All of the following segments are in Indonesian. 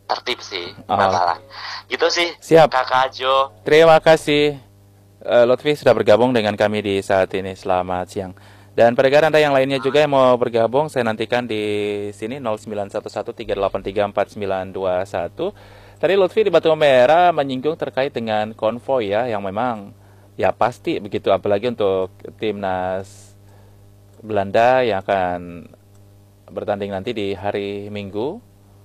tertib sih, Oh, bakalan. Gitu sih, siap. Kakak Jo. Terima kasih Lutfi sudah bergabung dengan kami di saat ini. Selamat siang. Dan pendengar Anda yang lainnya juga yang mau bergabung, saya nantikan di sini 0911-383-4921. Tadi Lutfi di Batu Merah menyinggung terkait dengan konvoy ya, yang memang ya pasti begitu, apalagi untuk timnas Belanda yang akan bertanding nanti di hari Minggu.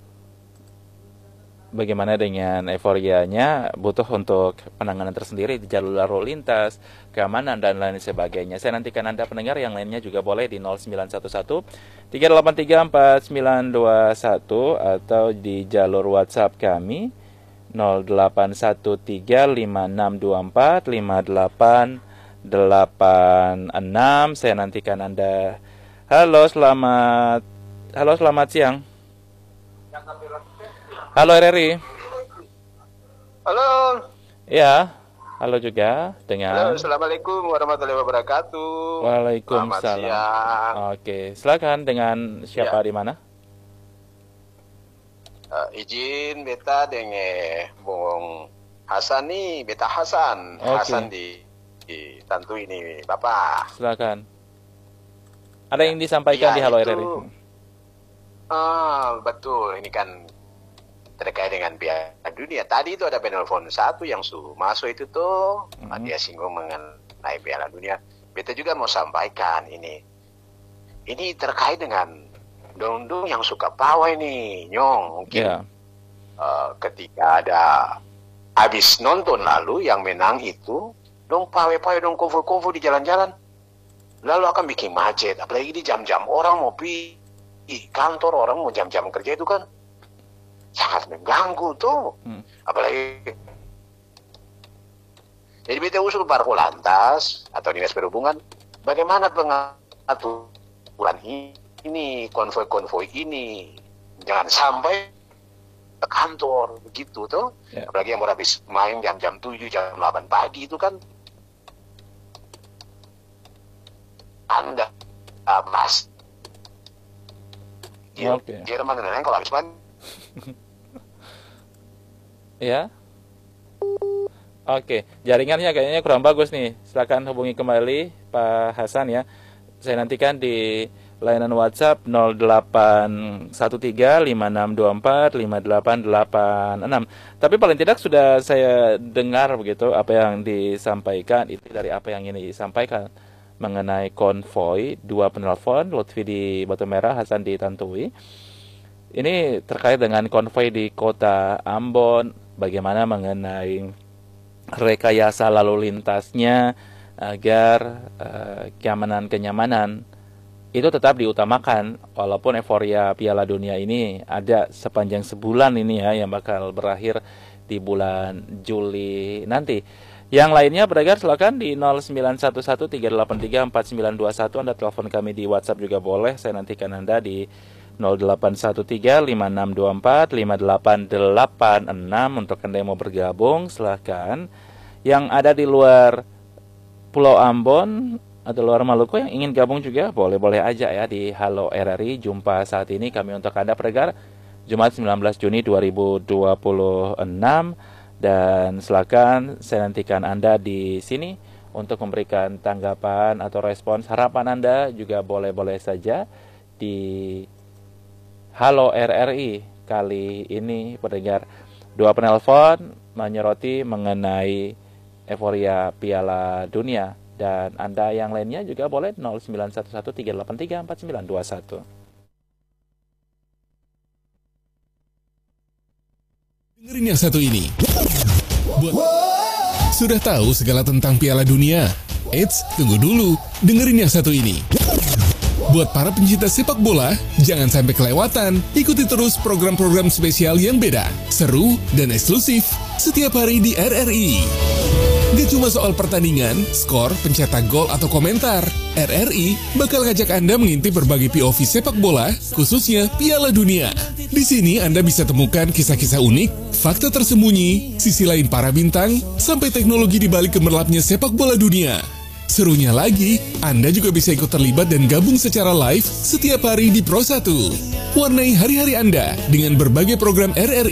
Bagaimana dengan euforianya, butuh untuk penanganan tersendiri di jalur lalu lintas, keamanan dan lain sebagainya. Saya nantikan Anda pendengar yang lainnya juga boleh di 0911 383 4921 atau di jalur WhatsApp kami 0813 5624 5886. Saya nantikan Anda. Halo, selamat siang. Halo RRI. Halo. Ya, halo juga dengan. Halo, Assalamualaikum warahmatullahi wabarakatuh. Selamat Waalaikumsalam. siang. Oke, silakan dengan siapa Ya, di mana? izin beta dengan Bung Hasan nih, beta Hasan. Oke, Hasan di Tantu ini, Bapak. silakan. Ada Ya, yang disampaikan iya di Halo itu. RRI? Betul. Ini kan terkait dengan Piala Dunia. Tadi itu ada penelpon satu yang masuk itu tuh, dia singgung mengenai Piala Dunia. Beta juga mau sampaikan ini. Ini terkait dengan dong-dong yang suka pawai nih, Nyong. Mungkin Ya, ketika ada habis nonton lalu yang menang itu, dong pawai-pawai dong konvoy-konvoy di jalan-jalan. Lalu akan bikin macet. Apalagi di jam-jam orang mau pergi kantor, orang mau jam-jam kerja itu kan sangat mengganggu tuh. Apalagi jadi beta usul Parko Lantas atau Dinas Perhubungan, bagaimana pengaturan ini, konvoy-konvoy ini, jangan sampai ke kantor begitu tuh. ya. Apalagi yang baru habis main jam-jam 7, jam 8 pagi itu kan Anda mas Oke. Jerman dan lain-lain kalau habis main. Ya. Oke, jaringannya kayaknya kurang bagus nih. Silakan hubungi kembali Pak Hasan ya. Saya nantikan di layanan WhatsApp 0813 5624 5886. Tapi paling tidak sudah saya dengar begitu apa yang disampaikan itu dari apa yang ini disampaikan mengenai konvoy. Dua penelpon, Lutfi di Batu Merah, Hasan di Tantowi. Ini terkait dengan konvoy di kota Ambon, bagaimana mengenai rekayasa lalu lintasnya agar kenyamanan itu tetap diutamakan walaupun euforia Piala Dunia ini ada sepanjang sebulan ini ya yang bakal berakhir di bulan Juli nanti. Yang lainnya berdengar silakan di 0911-383-4921. Anda telepon kami di WhatsApp juga boleh. Saya nantikan Anda di 0813-5624-5886 untuk Anda yang mau bergabung silahkan. Yang ada di luar Pulau Ambon atau luar Maluku yang ingin gabung juga boleh-boleh aja ya di Halo RRI. Jumpa saat ini kami untuk Anda pendengar Jumat 19 Juni 2026 dan silakan saya nantikan Anda di sini untuk memberikan tanggapan atau respons harapan Anda juga boleh-boleh saja di Halo RRI. Kali ini pendengar dua penelpon menyoroti mengenai euforia Piala Dunia dan Anda yang lainnya juga boleh 0911-383-4921. Dengerin yang satu ini. Sudah tahu segala tentang Piala Dunia? Eits, tunggu dulu. Dengerin yang satu ini. Buat para pencinta sepak bola, jangan sampai kelewatan. Ikuti terus program-program spesial yang beda, seru, dan eksklusif setiap hari di RRI. Gak cuma soal pertandingan, skor, pencetak gol, atau komentar. RRI bakal ngajak Anda mengintip berbagai POV sepak bola, khususnya Piala Dunia. Di sini Anda bisa temukan kisah-kisah unik, fakta tersembunyi, sisi lain para bintang, sampai teknologi di balik gemerlapnya sepak bola dunia. Serunya lagi, Anda juga bisa ikut terlibat dan gabung secara live setiap hari di Pro 1. Warnai hari-hari Anda dengan berbagai program RRI